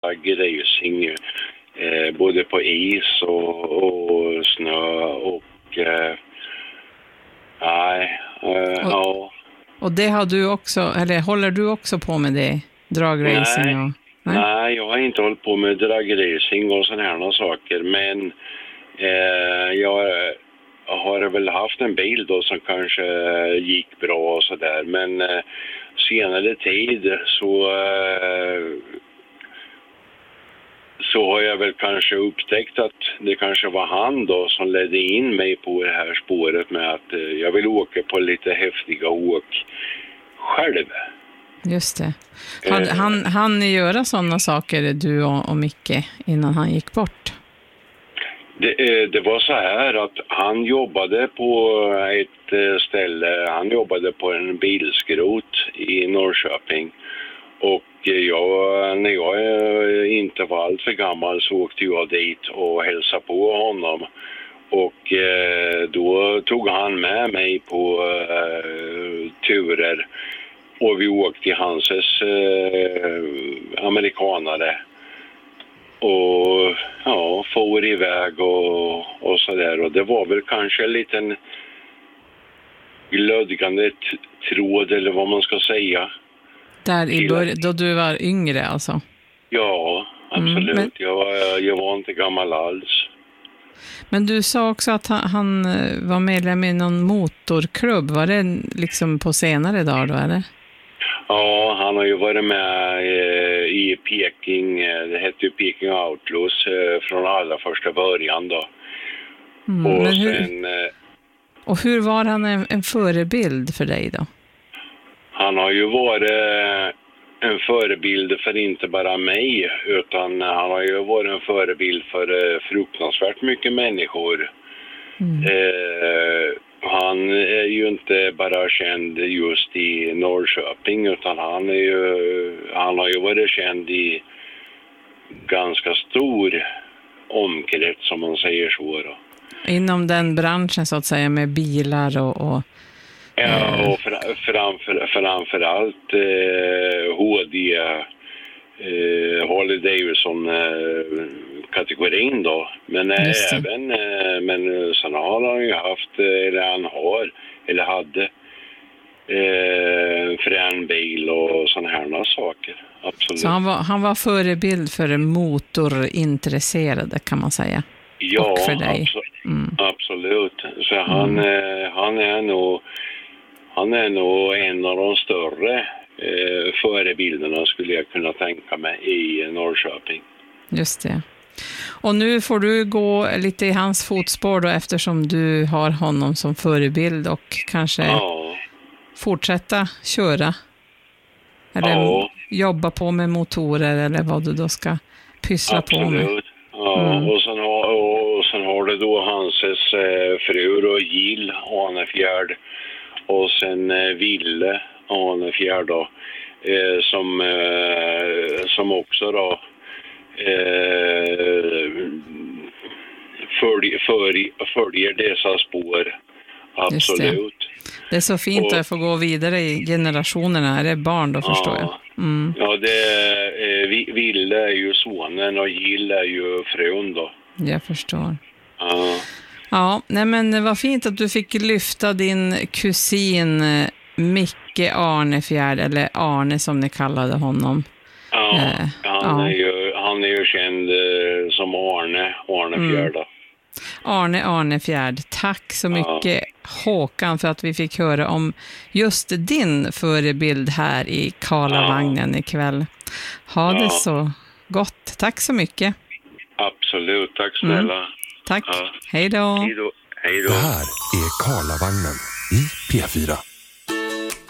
Dragracing både på is och snö och ja. Och det har du också, eller håller du också på med det? Dragracing? Nej, jag har inte hållit på med dragracing och sådana här saker, men jag har väl haft en bil då som kanske gick bra och sådär, men senare tid så har jag väl kanske upptäckt att det kanske var han då som ledde in mig på det här spåret med att jag vill åka på lite häftiga åk själv. Just det. Han ni göra sådana saker, du och Micke, innan han gick bort? Det var så här att han jobbade på ett ställe, han jobbade på en bilskrot i Norrköping. Och när jag inte var allt för gammal så åkte jag dit och hälsade på honom. Och då tog han med mig på turer. Och vi åkte i Hanses amerikanare. Och ja, for iväg och sådär. Och det var väl kanske en liten glödgande tråd eller vad man ska säga. Där i början, då du var yngre alltså? Ja, absolut. Men jag var inte gammal alls. Men du sa också att han var medlem i någon motorklubb. Var det liksom på senare dagar då, eller? Ja, han har ju varit med i Peking. Det hette ju Peking Outlaws från allra första början då. Och hur var han en förebild för dig då? Han har ju varit en förebild för inte bara mig, utan han har ju varit en förebild för fruktansvärt mycket människor. Han är ju inte bara känd just i Norrköping, utan han har ju varit känd i ganska stor omkrets, som man säger så då. Inom den branschen så att säga, med bilar och ja, och framförallt HD Harley Davidson kategorin då. Men men sen har han ju haft, eller hade frän bil och såna här saker. Absolut. Så han var förebild för motorintresserade, kan man säga. Ja, och för dig. Absolut. Så han är nog en av de större förebilderna, skulle jag kunna tänka mig, i Norrköping. Just det. Och nu får du gå lite i hans fotspår då, eftersom du har honom som förebild, och kanske fortsätta köra. Eller jobba på med motorer, eller vad du då ska pyssla på med. Ja, och sen har det då Hanses fru och Gill Arnefjärd, och sen Ville Arnefjärd då, som också då följer dessa spår. Absolut. Det är så fint att få gå vidare i generationerna. Är det barn då, förstår jag? Ja, Ville är ju sonen och Gill är ju frun då. Jag förstår. Ja, nej, men vad fint att du fick lyfta din kusin Micke Arnefjärd, eller Arne som ni kallade honom. Han är ju känd som Arnefjärd då. Arne Arnefjärd, tack så mycket Håkan för att vi fick höra om just din förebild här i Karlavagnen ikväll. Ha det så gott. Tack så mycket. Absolut, tack snälla. Tack, hej då. Hej då. Det här är Karlavagnen i P4.